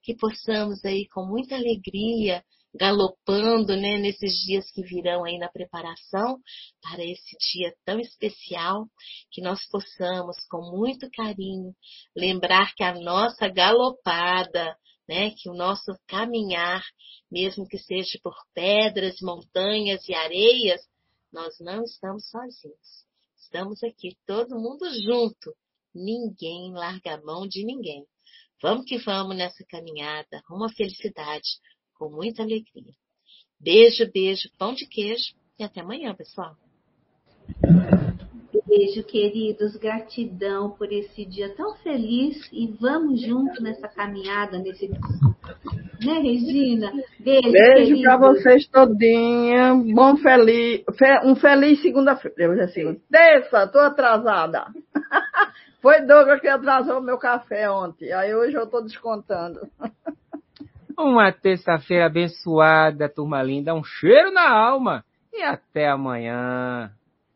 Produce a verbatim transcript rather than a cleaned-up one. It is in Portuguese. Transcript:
que possamos aí com muita alegria, galopando, né, nesses dias que virão aí na preparação para esse dia tão especial, que nós possamos com muito carinho lembrar que a nossa galopada, né, que o nosso caminhar, mesmo que seja por pedras, montanhas e areias, nós não estamos sozinhos. Estamos aqui, todo mundo junto. Ninguém larga a mão de ninguém. Vamos que vamos nessa caminhada, rumo à felicidade, com muita alegria. Beijo, beijo, pão de queijo e até amanhã, pessoal. Beijo, queridos, gratidão por esse dia tão feliz e vamos juntos nessa caminhada, nesse... Né, Regina? Beijo, Beijo para vocês todinha. Bom feliz, um feliz segunda-feira. Hoje é segunda. Terça, tô atrasada. Foi Douglas que atrasou o meu café ontem. Aí hoje eu tô descontando. Uma terça-feira abençoada, turma linda. Um cheiro na alma. E até amanhã.